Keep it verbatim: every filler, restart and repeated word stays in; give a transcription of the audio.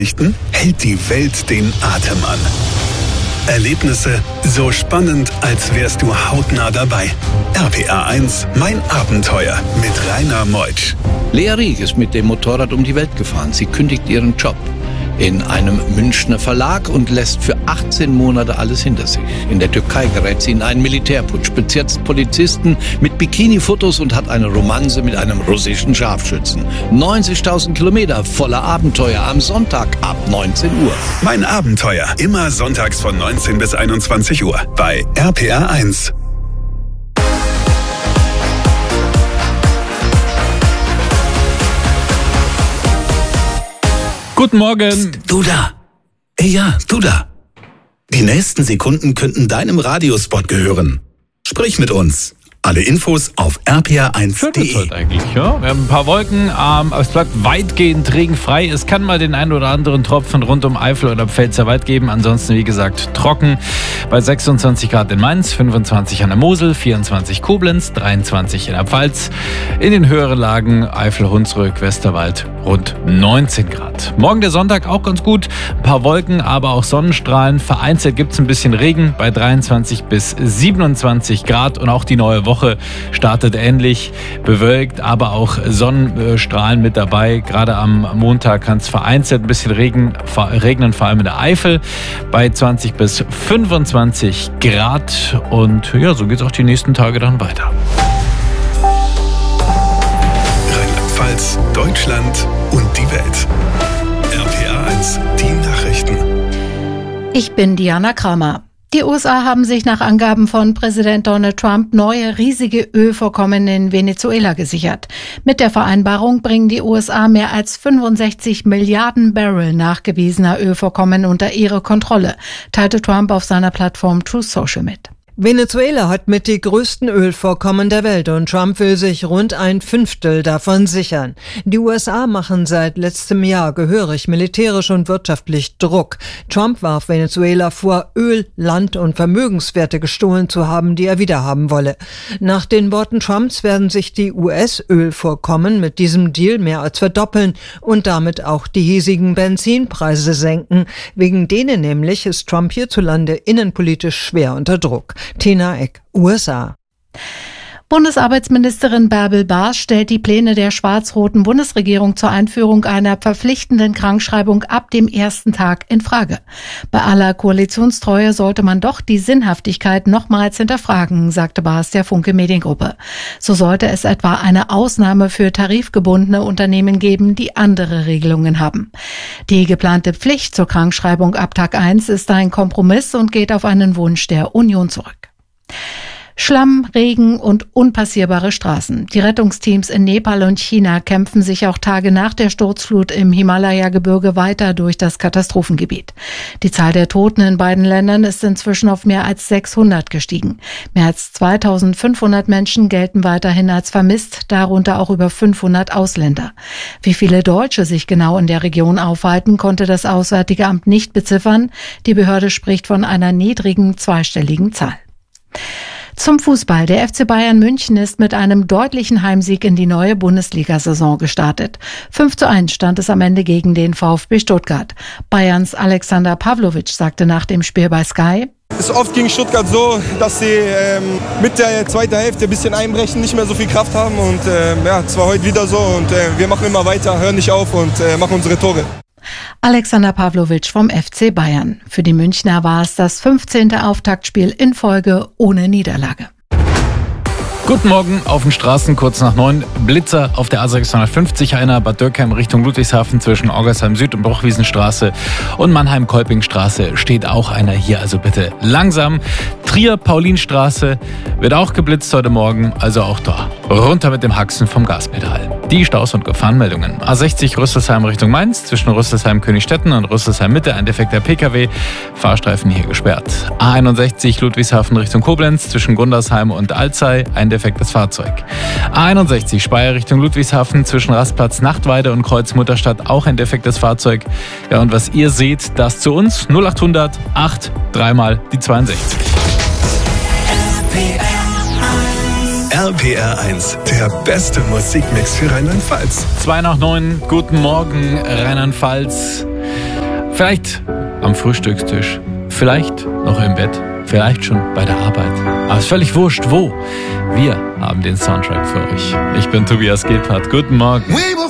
hält die Welt den Atem an. Erlebnisse so spannend, als wärst du hautnah dabei. R P R eins, mein Abenteuer mit Rainer Meutsch. Lea Rieck ist mit dem Motorrad um die Welt gefahren. Sie kündigt ihren Job in einem Münchner Verlag und lässt für achtzehn Monate alles hinter sich. In der Türkei gerät sie in einen Militärputsch, bezirzt Polizisten mit Bikini-Fotos und hat eine Romanze mit einem russischen Scharfschützen. neunzigtausend Kilometer voller Abenteuer am Sonntag ab neunzehn Uhr. Mein Abenteuer, immer sonntags von neunzehn bis einundzwanzig Uhr bei R P R eins. Guten Morgen. Psst, du da. Ja, du da. Die nächsten Sekunden könnten deinem Radiospot gehören. Sprich mit uns. Alle Infos auf r p r eins punkt d e. Schön ist heute eigentlich, ja. Wir haben ein paar Wolken, ähm, aber es bleibt weitgehend regenfrei. Es kann mal den einen oder anderen Tropfen rund um Eifel oder Pfälzerwald geben. Ansonsten, wie gesagt, trocken. Bei sechsundzwanzig Grad in Mainz, fünfundzwanzig an der Mosel, vierundzwanzig Koblenz, dreiundzwanzig in der Pfalz. In den höheren Lagen Eifel, Hunsrück, Westerwald rund neunzehn Grad. Morgen der Sonntag auch ganz gut. Ein paar Wolken, aber auch Sonnenstrahlen. Vereinzelt gibt es ein bisschen Regen bei dreiundzwanzig bis siebenundzwanzig Grad. Und auch die neue Woche Woche startet ähnlich bewölkt, aber auch Sonnenstrahlen mit dabei. Gerade am Montag kann es vereinzelt ein bisschen Regen, regnen, vor allem in der Eifel, bei zwanzig bis fünfundzwanzig Grad. Und ja, so geht es auch die nächsten Tage dann weiter. Rheinland-Pfalz, Deutschland und die Welt. R P R eins, die Nachrichten. Ich bin Diana Kramer. Die U S A haben sich nach Angaben von Präsident Donald Trump neue riesige Ölvorkommen in Venezuela gesichert. Mit der Vereinbarung bringen die U S A mehr als fünfundsechzig Milliarden Barrel nachgewiesener Ölvorkommen unter ihre Kontrolle, teilte Trump auf seiner Plattform Truth Social mit. Venezuela hat mit die größten Ölvorkommen der Welt und Trump will sich rund ein Fünftel davon sichern. Die U S A machen seit letztem Jahr gehörig militärisch und wirtschaftlich Druck. Trump warf Venezuela vor, Öl, Land und Vermögenswerte gestohlen zu haben, die er wiederhaben wolle. Nach den Worten Trumps werden sich die U S-Ölvorkommen mit diesem Deal mehr als verdoppeln und damit auch die hiesigen Benzinpreise senken. Wegen denen nämlich ist Trump hierzulande innenpolitisch schwer unter Druck. Tina Eck, U S A. Bundesarbeitsministerin Bärbel Baas stellt die Pläne der schwarz-roten Bundesregierung zur Einführung einer verpflichtenden Krankschreibung ab dem ersten Tag in Frage. Bei aller Koalitionstreue sollte man doch die Sinnhaftigkeit nochmals hinterfragen, sagte Baas der Funke Mediengruppe. So sollte es etwa eine Ausnahme für tarifgebundene Unternehmen geben, die andere Regelungen haben. Die geplante Pflicht zur Krankschreibung ab Tag eins ist ein Kompromiss und geht auf einen Wunsch der Union zurück. Schlamm, Regen und unpassierbare Straßen. Die Rettungsteams in Nepal und China kämpfen sich auch Tage nach der Sturzflut im Himalaya-Gebirge weiter durch das Katastrophengebiet. Die Zahl der Toten in beiden Ländern ist inzwischen auf mehr als sechshundert gestiegen. Mehr als zweitausendfünfhundert Menschen gelten weiterhin als vermisst, darunter auch über fünfhundert Ausländer. Wie viele Deutsche sich genau in der Region aufhalten, konnte das Auswärtige Amt nicht beziffern. Die Behörde spricht von einer niedrigen zweistelligen Zahl. Zum Fußball. Der F C Bayern München ist mit einem deutlichen Heimsieg in die neue Bundesliga-Saison gestartet. fünf zu eins stand es am Ende gegen den VfB Stuttgart. Bayerns Alexander Pavlovic sagte nach dem Spiel bei Sky: Es ist oft gegen Stuttgart so, dass sie ähm, mit der zweiten Hälfte ein bisschen einbrechen, nicht mehr so viel Kraft haben. Und äh, ja, es war heute wieder so. Und äh, wir machen immer weiter, hören nicht auf und äh, machen unsere Tore. Alexander Pavlovic vom F C Bayern. Für die Münchner war es das fünfzehnte Auftaktspiel in Folge ohne Niederlage. Guten Morgen auf den Straßen, kurz nach neun. Blitzer auf der A sechshundertfünfzig, einer Bad Dürkheim Richtung Ludwigshafen zwischen Orgersheim Süd und Bruchwiesenstraße und Mannheim-Kolpingstraße steht auch einer hier, also bitte langsam. Trier-Paulinstraße wird auch geblitzt heute Morgen, also auch da. Runter mit dem Haxen vom Gaspedal. Die Staus- und Gefahrenmeldungen. A sechzig Rüsselsheim Richtung Mainz, zwischen Rüsselsheim-Königstetten und Rüsselsheim-Mitte ein defekter P K W. Fahrstreifen hier gesperrt. A einundsechzig Ludwigshafen Richtung Koblenz, zwischen Gundersheim und Alzey ein defektes Fahrzeug. A einundsechzig Speyer Richtung Ludwigshafen, zwischen Rastplatz Nachtweide und Kreuz Mutterstadt auch ein defektes Fahrzeug. Ja, und was ihr seht, das zu uns. null achthundert acht, dreimal die zweiundsechzig. R P R eins, der beste Musikmix für Rheinland-Pfalz. zwei nach neun, guten Morgen Rheinland-Pfalz. Vielleicht am Frühstückstisch, vielleicht noch im Bett, vielleicht schon bei der Arbeit. Aber ist völlig wurscht, wo. Wir haben den Soundtrack für euch. Ich bin Tobias Gebhardt. Guten Morgen.